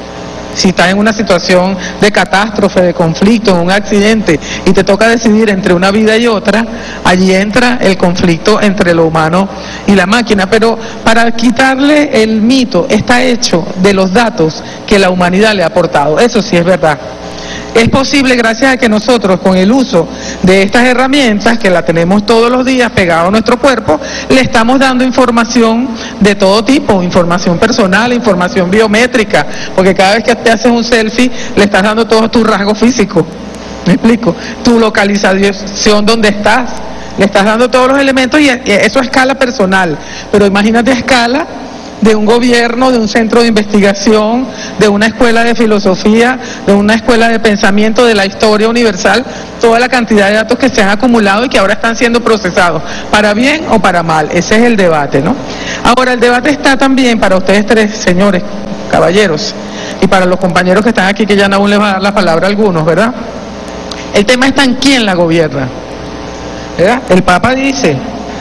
si estás en una situación de catástrofe, de conflicto, en un accidente, y te toca decidir entre una vida y otra, allí entra el conflicto entre lo humano y la máquina. Pero para quitarle el mito, está hecho de los datos que la humanidad le ha aportado. Eso sí es verdad. Es posible gracias a que nosotros, con el uso de estas herramientas, que la tenemos todos los días pegado a nuestro cuerpo, le estamos dando información de todo tipo, información personal, información biométrica, porque cada vez que te haces un selfie, le estás dando todos tus rasgos físicos. ¿Me explico? Tu localización, donde estás, le estás dando todos los elementos y eso a escala personal, pero imagínate a escala de un gobierno, de un centro de investigación, de una escuela de filosofía, de una escuela de pensamiento, de la historia universal, toda la cantidad de datos que se han acumulado y que ahora están siendo procesados, para bien o para mal. Ese es el debate, ¿no? Ahora, el debate está también para ustedes tres, señores, caballeros, y para los compañeros que están aquí, que ya aún les va a dar la palabra a algunos, ¿verdad? El tema está en quién la gobierna, ¿verdad? El Papa dice,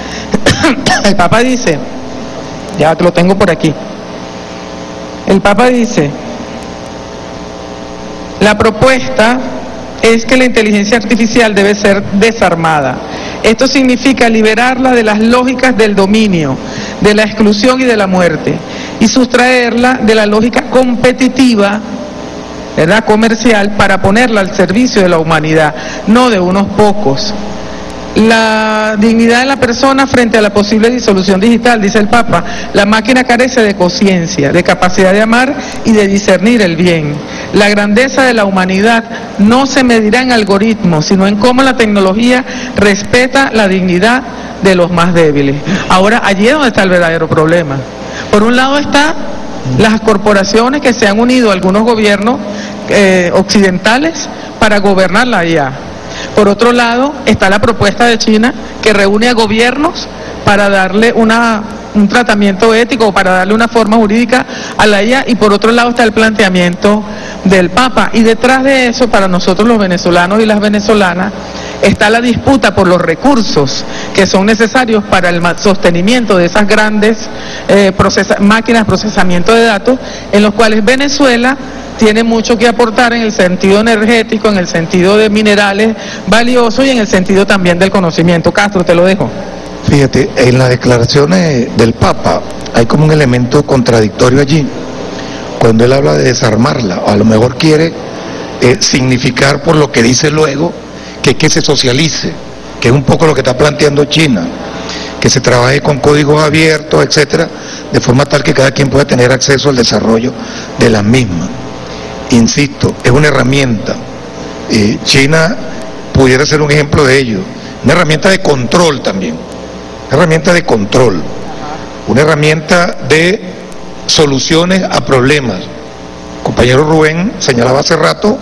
ya lo tengo por aquí, el Papa dice, la propuesta es que la inteligencia artificial debe ser desarmada. Esto significa liberarla de las lógicas del dominio, de la exclusión y de la muerte, y sustraerla de la lógica competitiva, ¿verdad?, comercial, para ponerla al servicio de la humanidad, no de unos pocos. La dignidad de la persona frente a la posible disolución digital, dice el Papa, la máquina carece de conciencia, de capacidad de amar y de discernir el bien. La grandeza de la humanidad no se medirá en algoritmos, sino en cómo la tecnología respeta la dignidad de los más débiles. Ahora, allí es donde está el verdadero problema. Por un lado está las corporaciones que se han unido a algunos gobiernos occidentales para gobernar la IA. Por otro lado está la propuesta de China, que reúne a gobiernos para darle un tratamiento ético, para darle una forma jurídica a la IA, y por otro lado está el planteamiento del Papa. Y detrás de eso, para nosotros los venezolanos y las venezolanas, está la disputa por los recursos que son necesarios para el sostenimiento de esas grandes máquinas de procesamiento de datos, en los cuales Venezuela tiene mucho que aportar en el sentido energético, en el sentido de minerales valiosos y en el sentido también del conocimiento. Castro, te lo dejo. Fíjate, en las declaraciones del Papa hay como un elemento contradictorio allí, cuando él habla de desarmarla, o a lo mejor quiere significar por lo que dice luego, que se socialice, que es un poco lo que está planteando China, que se trabaje con códigos abiertos, etcétera, de forma tal que cada quien pueda tener acceso al desarrollo de las mismas. Insisto, es una herramienta. China pudiera ser un ejemplo de ello, una herramienta de control también, una herramienta de control, una herramienta de soluciones a problemas. El compañero Rubén señalaba hace rato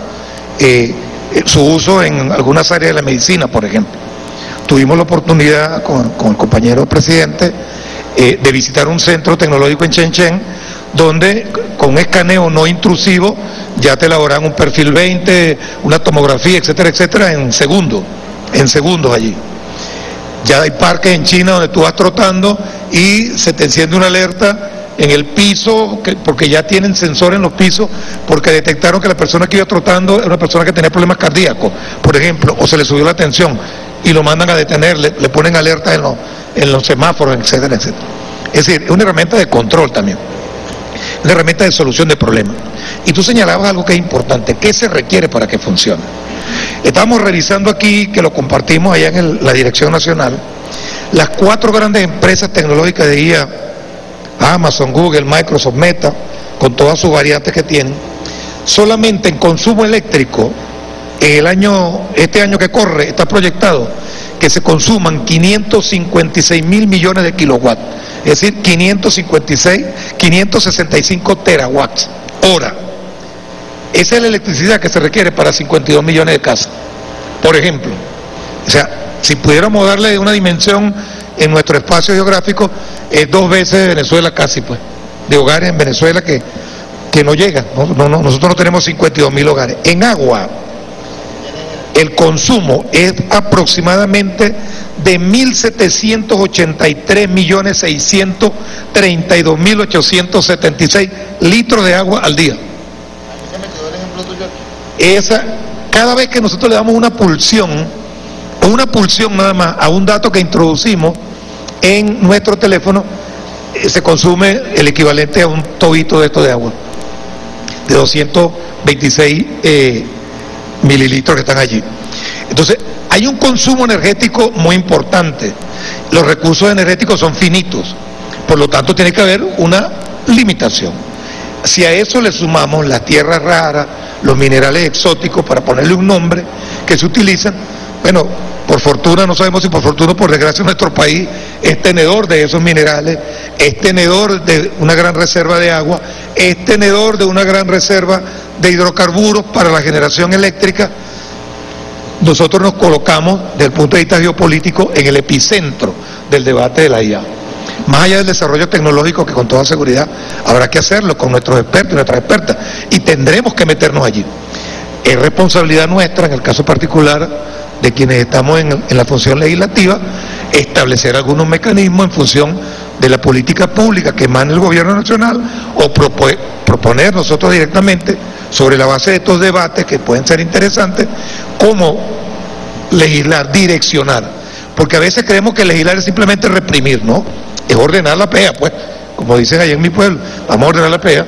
su uso en algunas áreas de la medicina, por ejemplo. Tuvimos la oportunidad con el compañero presidente de visitar un centro tecnológico en Shenzhen, donde con un escaneo no intrusivo ya te elaboran un perfil 20, una tomografía, etcétera, etcétera, en segundos allí. Ya hay parques en China donde tú vas trotando y se te enciende una alerta en el piso, porque ya tienen sensores en los pisos, porque detectaron que la persona que iba trotando era una persona que tenía problemas cardíacos, por ejemplo, o se le subió la tensión y lo mandan a detener, le ponen alertas en los semáforos, etcétera, etcétera. Es decir, es una herramienta de control también, una herramienta de solución de problemas. Y tú señalabas algo que es importante, ¿qué se requiere para que funcione? Estamos revisando aquí, que lo compartimos allá en la Dirección Nacional, las 4 grandes empresas tecnológicas de IA, Amazon, Google, Microsoft, Meta, con todas sus variantes que tienen. Solamente en consumo eléctrico, este año que corre, está proyectado que se consuman 556 mil millones de kilowatts, es decir, 565 terawatts hora. Esa es la electricidad que se requiere para 52 millones de casas, por ejemplo. O sea, si pudiéramos darle una dimensión en nuestro espacio geográfico, es 2 veces de Venezuela casi, pues, de hogares en Venezuela que no llegan. Nosotros no tenemos 52 mil hogares. En agua, el consumo es aproximadamente de 1.783.632.876 litros de agua al día. Cada vez que nosotros le damos una pulsión nada más a un dato que introducimos en nuestro teléfono, se consume el equivalente a un tobito de esto de agua, de 226 mililitros que están allí. Entonces, hay un consumo energético muy importante. Los recursos energéticos son finitos, por lo tanto tiene que haber una limitación. Si a eso le sumamos las tierras raras, los minerales exóticos, para ponerle un nombre, que se utilizan, bueno, por fortuna, no sabemos si por fortuna o por desgracia, nuestro país es tenedor de esos minerales, es tenedor de una gran reserva de agua, es tenedor de una gran reserva de hidrocarburos para la generación eléctrica. Nosotros nos colocamos, desde el punto de vista geopolítico, en el epicentro del debate de la IA. Más allá del desarrollo tecnológico, que con toda seguridad habrá que hacerlo con nuestros expertos y nuestras expertas, y tendremos que meternos allí. Es responsabilidad nuestra, en el caso particular de quienes estamos en la función legislativa, establecer algunos mecanismos en función de la política pública que emane el gobierno nacional, o proponer nosotros directamente, sobre la base de estos debates que pueden ser interesantes, cómo legislar, direccionar. Porque a veces creemos que legislar es simplemente reprimir, ¿no? Es ordenar la pea, pues, como dicen allá en mi pueblo, vamos a ordenar la pea,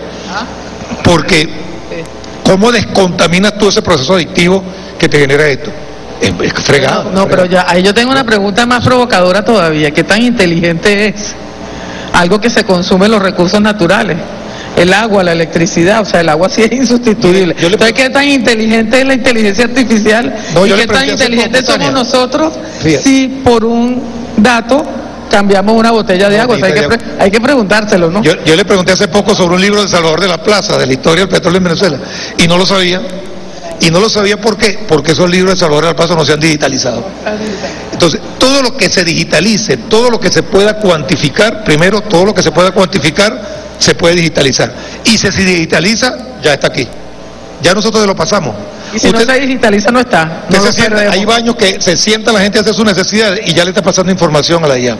porque ¿cómo descontaminas tú ese proceso adictivo que te genera esto? Es fregado. No, pero ya, ahí yo tengo una pregunta más provocadora todavía. ¿Qué tan inteligente es algo que se consume en los recursos naturales? El agua, la electricidad, o sea, el agua sí es insustituible. Entonces, ¿qué tan inteligente es la inteligencia artificial? ¿Y qué tan inteligentes somos nosotros si por un dato cambiamos una botella de agua? O sea, hay que preguntárselo, ¿no? Yo le pregunté hace poco sobre un libro de Salvador de la Plaza, de la historia del petróleo en Venezuela, y no lo sabía. Y no lo sabía ¿por qué? Porque esos libros de Salvador de la Plaza no se han digitalizado. Entonces, todo lo que se digitalice, todo lo que se pueda cuantificar, primero, todo lo que se pueda cuantificar, se puede digitalizar. Y si se digitaliza, ya está aquí. Ya nosotros lo pasamos. Y si no se digitaliza, no está. No hay baños que se sienta la gente a hacer sus necesidades y ya le está pasando información a la IA.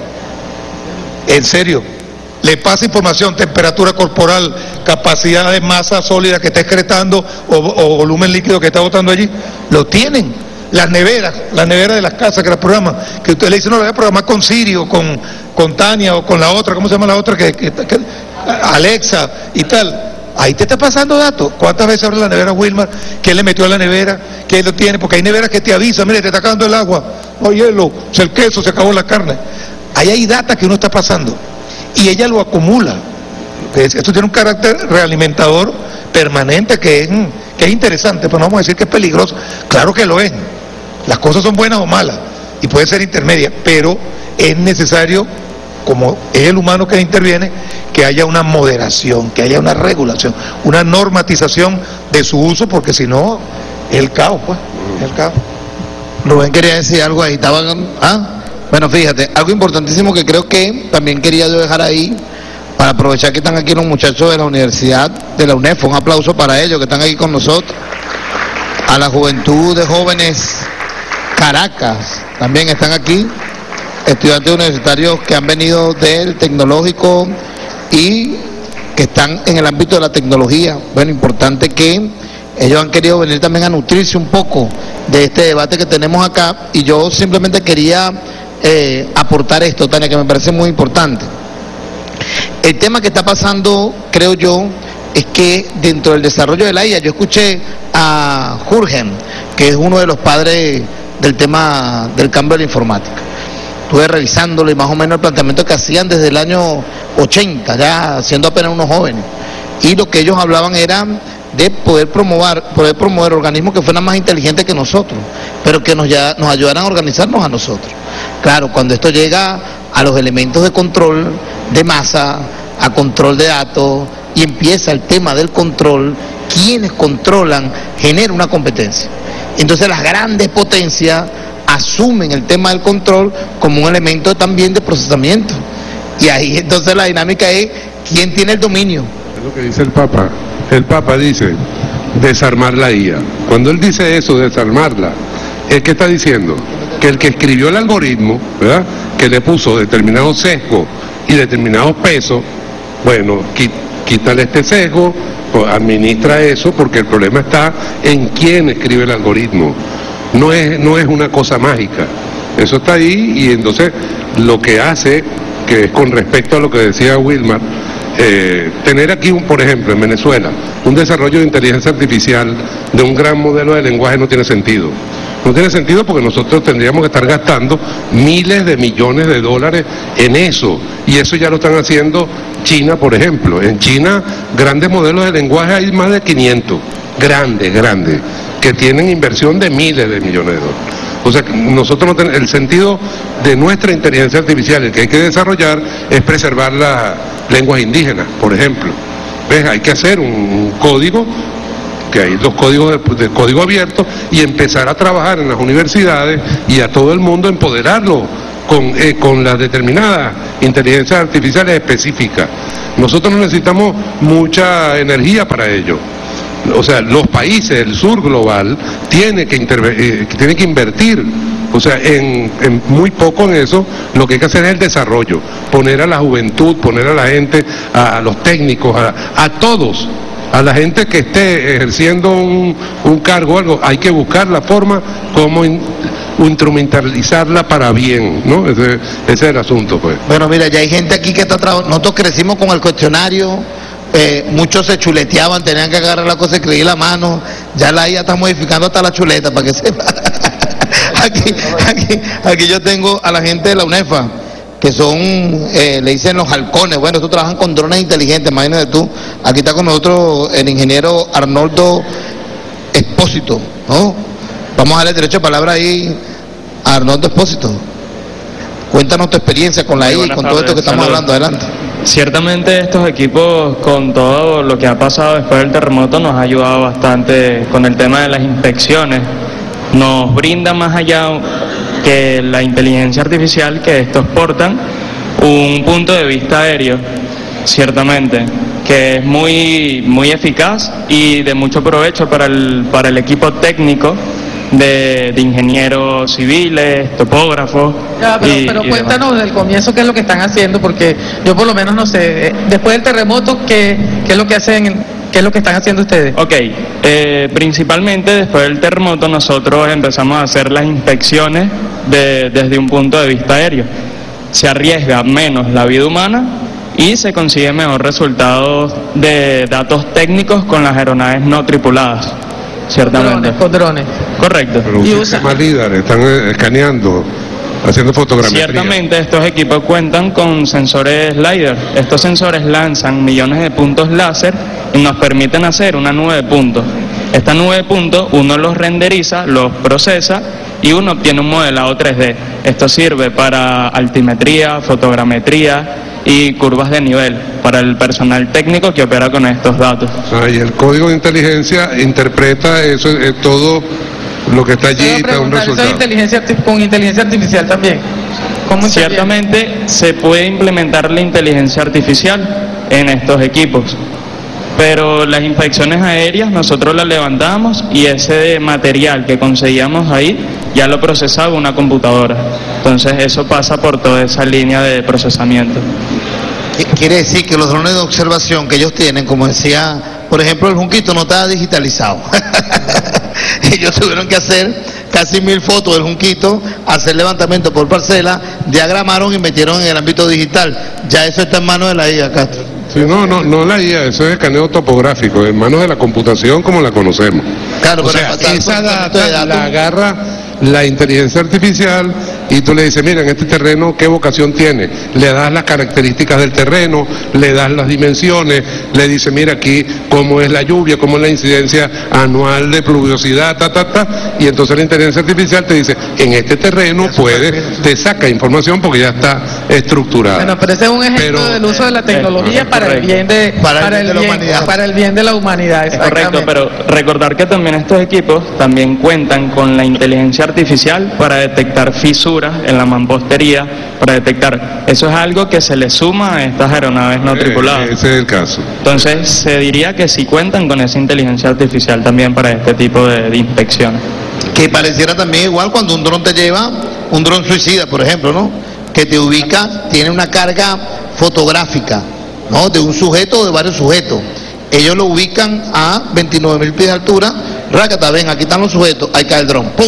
En serio. Le pasa información, temperatura corporal, capacidad de masa sólida que está excretando o volumen líquido que está botando allí. Lo tienen. Las neveras de las casas que las programan, que usted le dice, no, la voy a programar con Siri o con Tania o con la otra, ¿cómo se llama la otra? Alexa y tal. Ahí te está pasando datos. ¿Cuántas veces abre la nevera Wilmar? ¿Quién le metió a la nevera? ¿Quién lo tiene? Porque hay neveras que te avisan, mire, te está acabando el agua, o hielo, el queso, se acabó la carne. Ahí hay data que uno está pasando. Y ella lo acumula. Esto tiene un carácter realimentador permanente que es interesante, pero no vamos a decir que es peligroso. Claro que lo es. Las cosas son buenas o malas y puede ser intermedia, pero es necesario, como es el humano que interviene, que haya una moderación, que haya una regulación, una normatización de su uso, porque si no, es el caos, pues, es el caos. Rubén quería decir algo ahí, bueno, fíjate, algo importantísimo que creo que también quería yo dejar ahí, para aprovechar que están aquí los muchachos de la Universidad de la UNEFO, un aplauso para ellos que están aquí con nosotros, a la juventud de jóvenes Caracas, también están aquí, estudiantes universitarios que han venido del tecnológico y que están en el ámbito de la tecnología. Bueno, importante que ellos han querido venir también a nutrirse un poco de este debate que tenemos acá, y yo simplemente quería aportar esto, Tania, que me parece muy importante. El tema que está pasando, creo yo, es que dentro del desarrollo de la IA, yo escuché a Jürgen, que es uno de los padres del tema del cambio de la informática. Estuve revisándolo y más o menos el planteamiento que hacían desde el año 80, ya siendo apenas unos jóvenes. Y lo que ellos hablaban era de poder promover organismos que fueran más inteligentes que nosotros, pero que nos ayudaran a organizarnos a nosotros. Claro, cuando esto llega a los elementos de control de masa, a control de datos, y empieza el tema del control, quienes controlan genera una competencia. Entonces las grandes potencias asumen el tema del control como un elemento también de procesamiento. Y ahí entonces la dinámica es quién tiene el dominio. Es lo que dice el Papa. El Papa dice desarmar la IA. Cuando él dice eso, desarmarla, ¿es que está diciendo? Que el que escribió el algoritmo, ¿verdad?, que le puso determinado sesgo y determinados pesos, bueno, quítale este sesgo, administra eso, porque el problema está en quién escribe el algoritmo. No es una cosa mágica. Eso está ahí, y entonces lo que hace, que es con respecto a lo que decía Wilmar, tener aquí, por ejemplo, en Venezuela, un desarrollo de inteligencia artificial de un gran modelo de lenguaje no tiene sentido. No tiene sentido porque nosotros tendríamos que estar gastando miles de millones de dólares en eso. Y eso ya lo están haciendo China, por ejemplo. En China, grandes modelos de lenguaje hay más de 500. Grandes, que tienen inversión de miles de millones de dólares. O sea, nosotros no tenemos el sentido de nuestra inteligencia artificial, el que hay que desarrollar es preservar las lenguas indígenas, por ejemplo. ¿Ves? Hay que hacer un código, que hay los códigos de código abierto, y empezar a trabajar en las universidades y a todo el mundo empoderarlo con las determinadas inteligencias artificiales específicas. Nosotros no necesitamos mucha energía para ello. O sea, los países del sur global tienen que invertir, o sea, en muy poco en eso. Lo que hay que hacer es el desarrollo, poner a la juventud, poner a la gente, a los técnicos, a todos, a la gente que esté ejerciendo un cargo o algo, hay que buscar la forma como instrumentalizarla para bien, ¿no? Ese es el asunto, pues. Bueno, mira, ya hay gente aquí que está trabajando. Nosotros crecimos con el cuestionario. Muchos se chuleteaban, tenían que agarrar la cosa y escribir la mano. Ya la IA está modificando hasta la chuleta, para que sepa. Aquí yo tengo a la gente de la UNEFA, que son, le dicen los halcones. Bueno, estos trabajan con drones inteligentes, imagínate tú. Aquí está con nosotros el ingeniero Arnoldo Espósito, ¿no? Vamos a darle derecho de palabra ahí a Arnoldo Espósito. Cuéntanos tu experiencia con la IA y con todo esto que estamos hablando. Adelante. Ciertamente estos equipos, con todo lo que ha pasado después del terremoto, nos ha ayudado bastante con el tema de las inspecciones. Nos brinda, más allá que la inteligencia artificial que estos portan, un punto de vista aéreo, ciertamente, que es muy eficaz y de mucho provecho para el equipo técnico de ingenieros civiles, topógrafos. Ya, pero cuéntanos del comienzo qué es lo que están haciendo, porque yo por lo menos no sé, después del terremoto, ¿qué es lo que hacen, qué es lo que están haciendo ustedes? Ok, principalmente después del terremoto nosotros empezamos a hacer las inspecciones desde un punto de vista aéreo. Se arriesga menos la vida humana y se consigue mejor resultados de datos técnicos con las aeronaves no tripuladas. Ciertamente. Con drones. Correcto. Pero un sistema LIDAR, están escaneando, haciendo fotogrametría. Ciertamente estos equipos cuentan con sensores LiDAR. Estos sensores lanzan millones de puntos láser y nos permiten hacer una nube de puntos. Esta nube de puntos uno los renderiza, los procesa y uno obtiene un modelado 3D. Esto sirve para altimetría, fotogrametría y curvas de nivel para el personal técnico que opera con estos datos. Y el código de inteligencia interpreta eso, todo lo que está allí y da un resultado. Con inteligencia artificial también. Ciertamente se puede implementar la inteligencia artificial en estos equipos, pero las inspecciones aéreas nosotros las levantamos y ese material que conseguíamos ahí ya lo procesaba una computadora. Entonces eso pasa por toda esa línea de procesamiento. Quiere decir que los drones de observación que ellos tienen, como decía, por ejemplo, el Junquito no estaba digitalizado. Ellos tuvieron que hacer casi 1000 fotos del Junquito, hacer levantamiento por parcela, diagramaron y metieron en el ámbito digital. Ya eso está en manos de la IA, Castro. Sí, no la IA, eso es escaneo topográfico, en manos de la computación como la conocemos. Claro, o sea, esa data la agarra la inteligencia artificial y tú le dices, mira, en este terreno, ¿qué vocación tiene? Le das las características del terreno, le das las dimensiones, le dices, mira aquí cómo es la lluvia, cómo es la incidencia anual de pluviosidad, y entonces la inteligencia artificial te dice, en este terreno te saca información porque ya está estructurada. Bueno, pero ese es un ejemplo del uso de la tecnología para el bien de la humanidad. Es correcto, pero recordar que también estos equipos también cuentan con la inteligencia artificial para detectar fisuras en la mampostería, para detectar. Eso es algo que se le suma a estas aeronaves no tripuladas. Ese es el caso. Entonces se diría que sí cuentan con esa inteligencia artificial también para este tipo de inspecciones. Que pareciera también igual cuando un dron te lleva, un dron suicida, por ejemplo, ¿no? Que te ubica, tiene una carga fotográfica, ¿no? De un sujeto o de varios sujetos. Ellos lo ubican a 29.000 pies de altura. Rácata, ven, aquí están los sujetos, ahí cae el dron, ¡pum!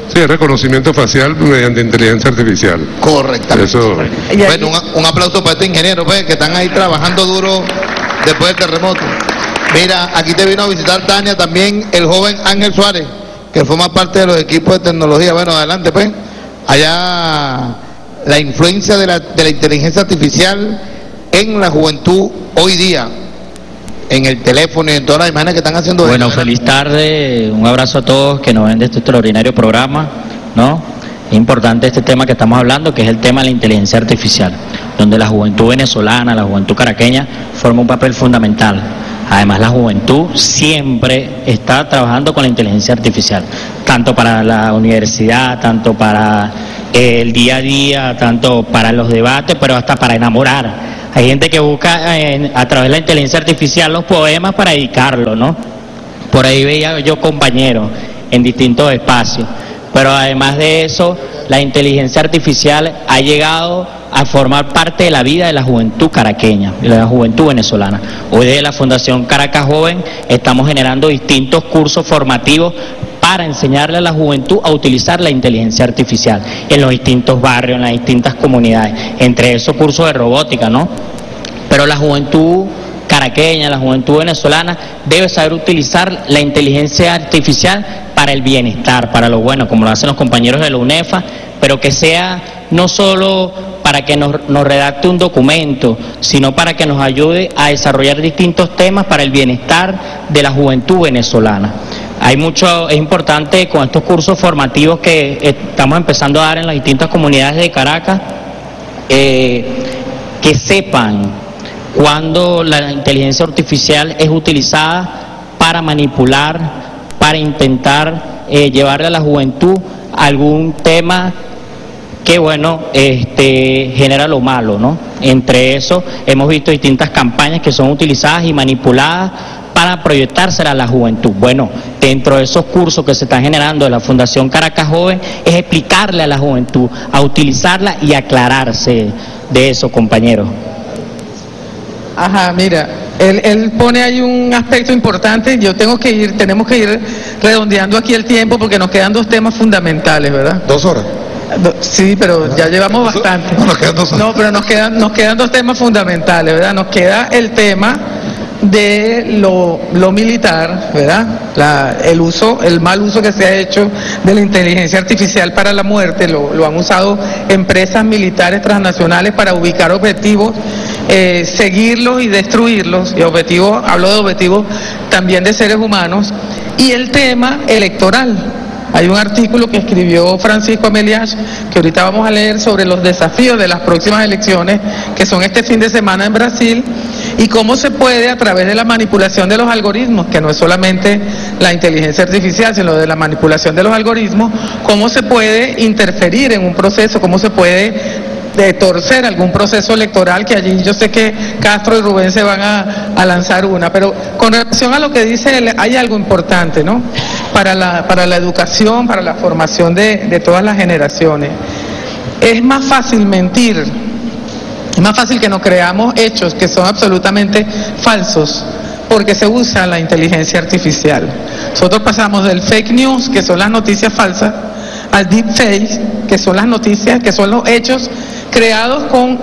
Sí, reconocimiento facial mediante inteligencia artificial. Correctamente. Eso. Bueno, un aplauso para este ingeniero, pues, que están ahí trabajando duro después del terremoto. Mira, aquí te vino a visitar, Tania, también el joven Ángel Suárez, que forma parte de los equipos de tecnología. Bueno, adelante, pues. Allá la influencia de la inteligencia artificial en la juventud hoy día, en el teléfono y en todas las imágenes que están haciendo. Bueno, feliz tarde, un abrazo a todos que nos ven de este extraordinario programa, ¿no? Es importante este tema que estamos hablando, que es el tema de la inteligencia artificial, donde la juventud venezolana, la juventud caraqueña, forma un papel fundamental. Además, la juventud siempre está trabajando con la inteligencia artificial, tanto para la universidad, tanto para el día a día, tanto para los debates, pero hasta para enamorar. Hay gente que busca a través de la inteligencia artificial los poemas para dedicarlo, ¿no? Por ahí veía yo compañeros en distintos espacios. Pero además de eso, la inteligencia artificial ha llegado a formar parte de la vida de la juventud caraqueña, de la juventud venezolana. Hoy desde la Fundación Caracas Joven estamos generando distintos cursos formativos para enseñarle a la juventud a utilizar la inteligencia artificial en los distintos barrios, en las distintas comunidades, entre esos cursos de robótica, ¿no? Pero la juventud caraqueña, la juventud venezolana debe saber utilizar la inteligencia artificial para el bienestar, para lo bueno, como lo hacen los compañeros de la UNEFA, pero que sea no solo para que nos redacte un documento, sino para que nos ayude a desarrollar distintos temas para el bienestar de la juventud venezolana. Es importante con estos cursos formativos que estamos empezando a dar en las distintas comunidades de Caracas, que sepan cuando la inteligencia artificial es utilizada para manipular, para intentar llevarle a la juventud algún tema que, bueno, genera lo malo, ¿no? Entre eso hemos visto distintas campañas que son utilizadas y manipuladas para proyectársela a la juventud. Bueno, dentro de esos cursos que se están generando de la Fundación Caracas Joven, es explicarle a la juventud a utilizarla y aclararse de eso, compañeros. Ajá, mira, él pone ahí un aspecto importante. Tenemos que ir redondeando aquí el tiempo porque nos quedan dos temas fundamentales, ¿verdad? 2 horas. Sí, pero ya llevamos bastante. No, nos quedan 2 horas. No, pero nos quedan dos temas fundamentales, ¿verdad? Nos queda el tema de lo militar, ¿verdad? El mal uso que se ha hecho de la inteligencia artificial para la muerte, lo han usado empresas militares transnacionales para ubicar objetivos, seguirlos y destruirlos, y hablo de objetivos también de seres humanos, y el tema electoral. Hay un artículo que escribió Francisco Ameliach, que ahorita vamos a leer, sobre los desafíos de las próximas elecciones, que son este fin de semana en Brasil, y cómo se puede, a través de la manipulación de los algoritmos, que no es solamente la inteligencia artificial, sino de la manipulación de los algoritmos, cómo se puede interferir en un proceso, cómo se puede torcer algún proceso electoral, que allí yo sé que Castro y Rubén se van a lanzar una. Pero con relación a lo que dice él, hay algo importante, ¿no? Para la educación, para la formación de todas las generaciones. Es más fácil mentir, es más fácil que nos creamos hechos que son absolutamente falsos, porque se usa la inteligencia artificial. Nosotros pasamos del fake news, que son las noticias falsas, al deepfake, que son las noticias, que son los hechos creados con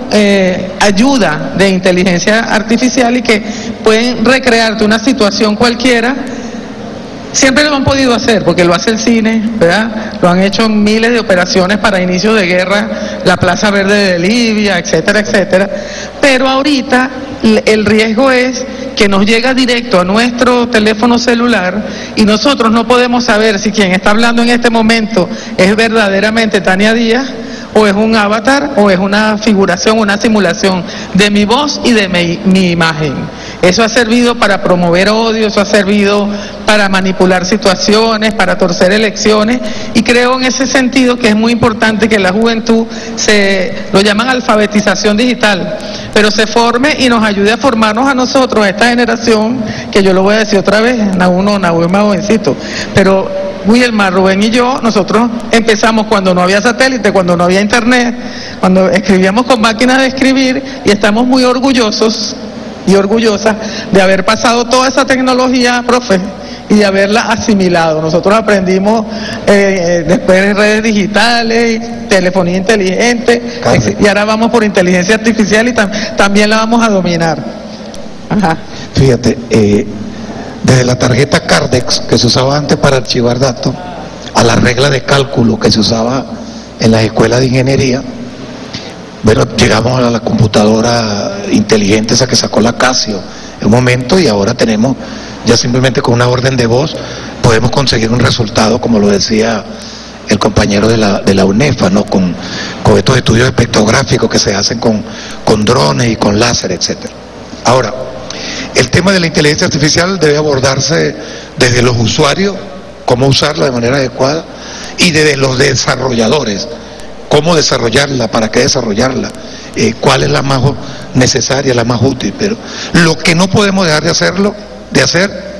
ayuda de inteligencia artificial y que pueden recrearte una situación cualquiera. Siempre lo han podido hacer, porque lo hace el cine, ¿verdad? Lo han hecho en miles de operaciones para inicios de guerra, la Plaza Verde de Libia, etcétera, etcétera. Pero ahorita el riesgo es que nos llega directo a nuestro teléfono celular y nosotros no podemos saber si quien está hablando en este momento es verdaderamente Tania Díaz, o es un avatar, o es una figuración, una simulación de mi voz y de mi imagen. Eso ha servido para promover odio, eso ha servido para manipular situaciones, para torcer elecciones, y creo en ese sentido que es muy importante que la juventud lo llaman alfabetización digital, pero se forme y nos ayude a formarnos a nosotros, a esta generación, que yo lo voy a decir otra vez, Naúl es más jovencito, pero Wilmar, Rubén y yo, nosotros empezamos cuando no había satélite, cuando no había internet, cuando escribíamos con máquinas de escribir, y estamos muy orgullosos y orgullosas de haber pasado toda esa tecnología, profe, y haberla asimilado. Nosotros aprendimos después redes digitales, telefonía inteligente, y ahora vamos por inteligencia artificial y también la vamos a dominar. Ajá. Fíjate, desde la tarjeta Cardex que se usaba antes para archivar datos, a la regla de cálculo que se usaba en las escuelas de ingeniería, bueno, llegamos a la computadora inteligente esa que sacó la Casio en un momento, y ahora tenemos, ya simplemente con una orden de voz, podemos conseguir un resultado, como lo decía el compañero de la UNEFA, ¿no? Con estos estudios espectrográficos que se hacen con drones y con láser, etcétera. Ahora, el tema de la inteligencia artificial debe abordarse desde los usuarios, cómo usarla de manera adecuada, y desde los desarrolladores, cómo desarrollarla, para qué desarrollarla, cuál es la más necesaria, la más útil. Pero lo que no podemos dejar de hacer